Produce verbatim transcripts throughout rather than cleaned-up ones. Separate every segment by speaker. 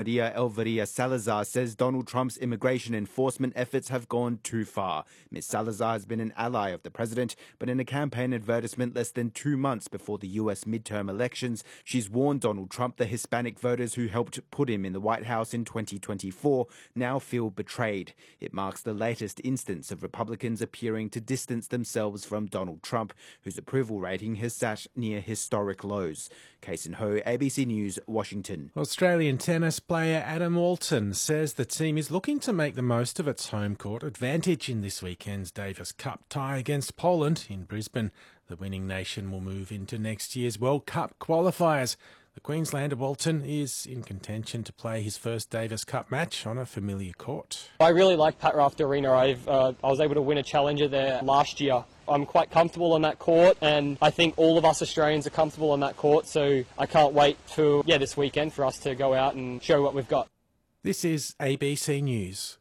Speaker 1: Maria Elvira Salazar says Donald Trump's immigration enforcement efforts have gone too far. Miz Salazar has been an ally of the president, but in a campaign advertisement less than two months before the U S midterm elections, she's warned Donald Trump the Hispanic voters who helped put him in the White House in twenty twenty-four now feel betrayed. It marks the latest instance of Republicans appearing to distance themselves from Donald Trump, whose approval rating has sat near historic lows. Kason Ho, A B C News, Washington.
Speaker 2: Australian tennis player Adam Walton says the team is looking to make the most of its home court advantage in this weekend's Davis Cup tie against Poland in Brisbane. The winning nation will move into next year's World Cup qualifiers. The Queenslander Walton is in contention to play his first Davis Cup match on a familiar court.
Speaker 3: I really like Pat Rafter Arena. I've, uh, I was able to win a challenger there last year. I'm quite comfortable on that court, and I think all of us Australians are comfortable on that court, so I can't wait for yeah, this weekend for us to go out and show what we've got.
Speaker 2: This is A B C News.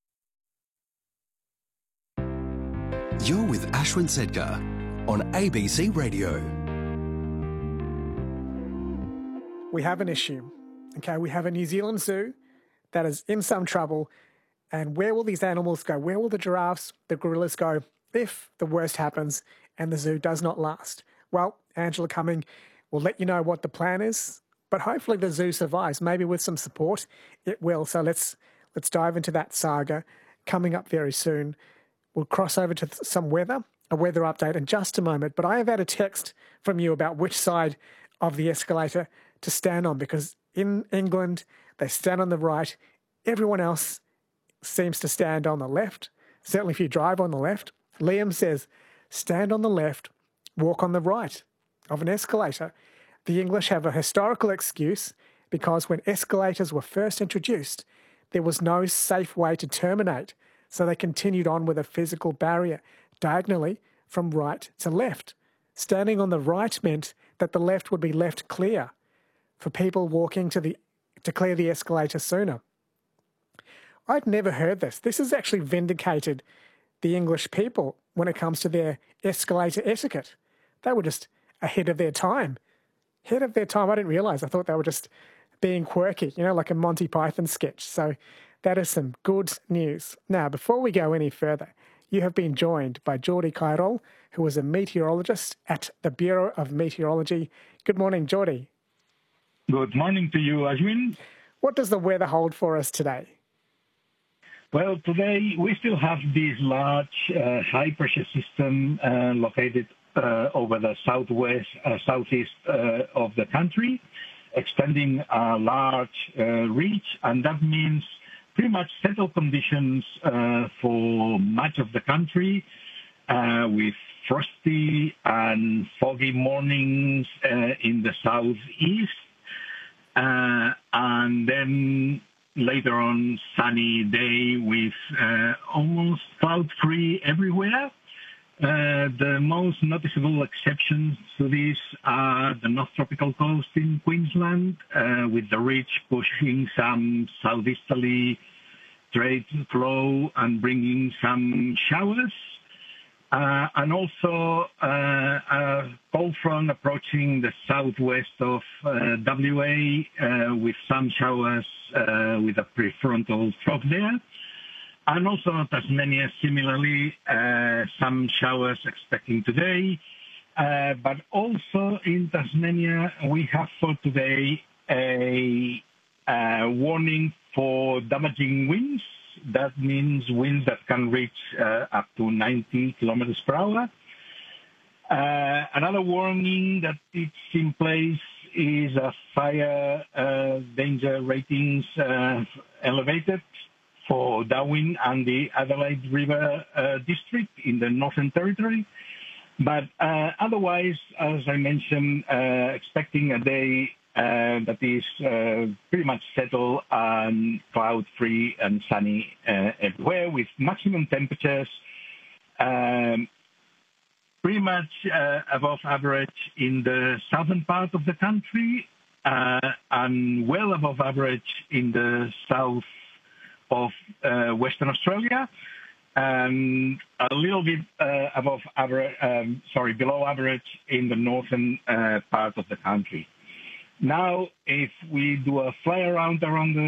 Speaker 4: You're with Ashwin Sedgar on A B C Radio.
Speaker 5: We have an issue. Okay, we have a New Zealand zoo that is in some trouble. And where will these animals go? Where will the giraffes, the gorillas go if the worst happens and the zoo does not last? Well, Angela Cumming will let you know what the plan is, but hopefully the zoo survives. Maybe with some support, it will. So let's let's dive into that saga coming up very soon. We'll cross over to some weather, a weather update in just a moment. But I have had a text from you about which side of the escalator to stand on, because in England, they stand on the right. Everyone else seems to stand on the left. Certainly if you drive on the left. Liam says, stand on the left, walk on the right of an escalator. The English have a historical excuse because when escalators were first introduced, there was no safe way to terminate. So they continued on with a physical barrier diagonally from right to left. Standing on the right meant that the left would be left clear for people walking to the to clear the escalator sooner. I'd never heard this. This has actually vindicated the English people when it comes to their escalator etiquette. They were just ahead of their time. Ahead of their time. I didn't realise. I thought they were just being quirky, you know, like a Monty Python sketch. So that is some good news. Now, before we go any further, you have been joined by Geordie Cairol, who is a meteorologist at the Bureau of Meteorology. Good morning, Geordie.
Speaker 6: Good morning to you, Ashwin.
Speaker 5: What does the weather hold for us today?
Speaker 6: Well, today we still have this large uh, high-pressure system uh, located uh, over the southwest, uh, southeast uh, of the country, extending a large uh, reach, and that means pretty much settled conditions uh, for much of the country, uh, with frosty and foggy mornings uh, in the southeast. Uh, and then later on, sunny day with uh, almost cloud-free everywhere. Uh, the most noticeable exceptions to this are the North Tropical Coast in Queensland, uh, with the ridge pushing some southeasterly trade flow and bringing some showers. Uh, and also uh, a cold front approaching the southwest of uh, W A uh, with some showers uh, with a prefrontal trough there. And also Tasmania, similarly, uh, some showers expecting today. Uh, but also in Tasmania, we have for today a, a warning for damaging winds. That means winds that can reach uh, up to ninety kilometers per hour. Uh, another warning that is in place is a fire uh, danger ratings uh, elevated for Darwin and the Adelaide River uh, district in the Northern Territory. But uh, otherwise, as I mentioned, uh, expecting a day Uh, that is uh, pretty much settled and cloud-free and sunny uh, everywhere, with maximum temperatures um, pretty much uh, above average in the southern part of the country uh, and well above average in the south of uh, Western Australia, and a little bit uh, above average, um, sorry, below average in the northern uh, part of the country. Now, if we do a fly around around the